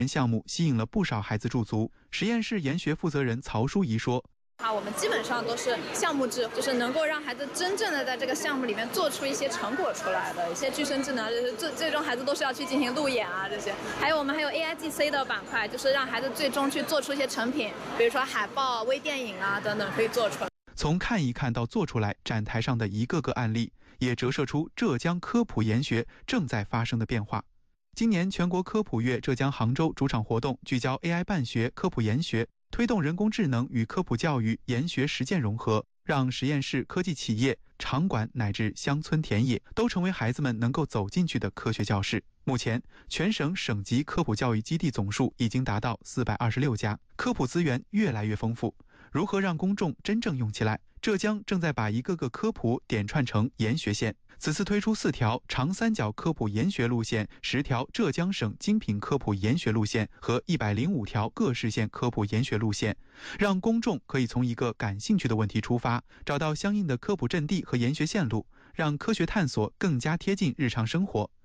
项目吸引了不少孩子驻足。实验室研学负责人曹淑怡说。 我们基本上都是项目制，就是能够让孩子真正的在这个项目里面做出一些成果出来的，一些具身智能，就是最终孩子都是要去进行路演啊这些。我们还有 AIGC 的板块，就是让孩子最终去做出一些成品，比如说海报、微电影啊等等可以做出来。 从看一看到做出来，展台上的一个个案例，也折射出浙江科普研学正在发生的变化。今年全国科普月浙江杭州主场活动聚焦 AI 办学、科普研学，推动人工智能与科普教育研学实践融合，让实验室、科技企业、场馆乃至乡村田野都成为孩子们能够走进去的科学教室。目前，全省省级科普教育基地总数已经达到426家，科普资源越来越丰富。如何让公众真正用起来？浙江正在把一个个科普点串成研学线。此次推出4条长三角科普研学路线、10条浙江省精品科普研学路线和105条各市县科普研学路线，让公众可以从一个感兴趣的问题出发，找到相应的科普阵地和研学线路，让科学探索更加贴近日常生活。